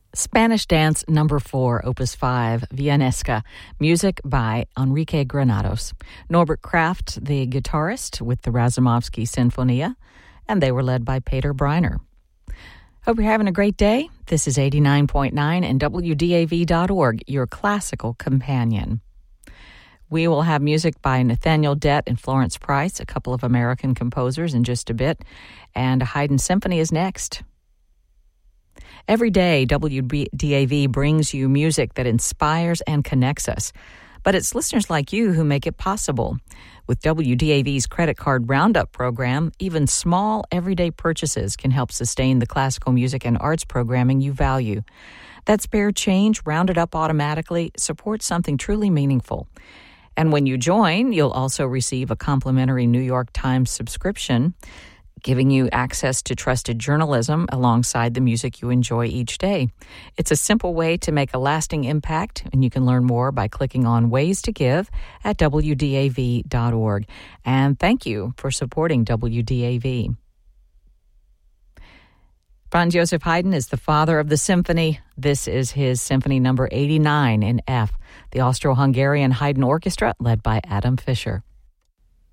Spanish Dance Number 4, Opus 5, Villanesca, music by Enrique Granados. Norbert Kraft, the guitarist with the Razumovsky Sinfonia, and they were led by Peter Breiner. Hope you're having a great day. This is 89.9 and WDAV.org, your classical companion. We will have music by Nathaniel Dett and Florence Price, a couple of American composers, in just a bit, and a Haydn Symphony is next. Every day, WDAV brings you music that inspires and connects us. But it's listeners like you who make it possible. With WDAV's credit card roundup program, even small everyday purchases can help sustain the classical music and arts programming you value. That spare change, rounded up automatically, supports something truly meaningful. And when you join, you'll also receive a complimentary New York Times subscription, giving you access to trusted journalism alongside the music you enjoy each day. It's a simple way to make a lasting impact, and you can learn more by clicking on Ways to Give at WDAV.org. And thank you for supporting WDAV. Franz Joseph Haydn is the father of the symphony. This is his Symphony Number 89 in F, the Austro-Hungarian Haydn Orchestra led by Adam Fischer.